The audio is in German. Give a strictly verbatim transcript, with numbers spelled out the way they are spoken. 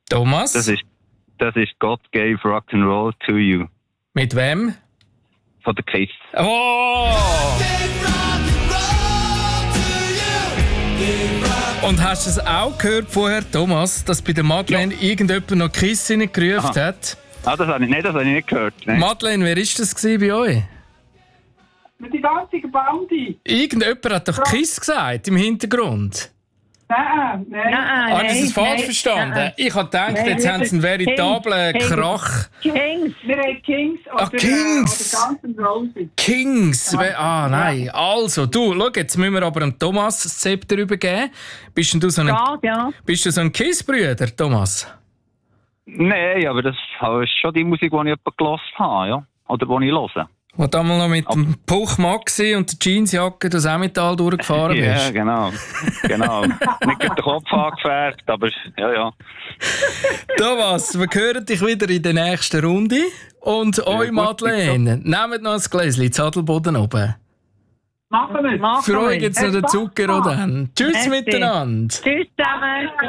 Thomas? Das ist, das ist God Gave Rock'n'Roll to You. Mit wem? Von der Kiss. Oh! Und hast du es auch gehört vorher, Thomas, dass bei der Madeleine ja. irgendjemand noch Kiss hineingerufen hat? Ah, das habe ich, nee, das habe ich nicht gehört. Nee. Madeleine, wer war das bei euch? Mit die ganze Bandi. Irgendjemand hat doch Kiss gesagt im Hintergrund. Nein, nein. nein Habe ich es falsch nein, verstanden? Nein. Ich habe gedacht, nein, jetzt haben sie einen veritablen Kings, Krach. Kings. Wir haben Kings oder, Ach, Kings. Äh, oder Guns N' Roses. Kings. Ja. Ah, nein. Also, du, schau, jetzt müssen wir aber dem Thomas das Zepter übergeben. Bist du so ein, ja, ja. Bist du so ein Kiss-Brüder, Thomas? Nein, aber das ist schon die Musik, die ich etwa gehört habe, ja. Oder die ich höre. Wo du einmal noch mit Ab- dem Puch Maxi und der Jeansjacke das Emmental durchgefahren bist. Ja, genau. genau. Nicht den Kopf angefärbt, aber ja, ja. Thomas, wir hören dich wieder in der nächsten Runde. Und ja, euch, Madeleine, nehmt noch ein Gläschen Zadelboden oben. Machen wir. Für euch jetzt noch den Zucker oder? Tschüss Merci. miteinander. Tschüss zusammen.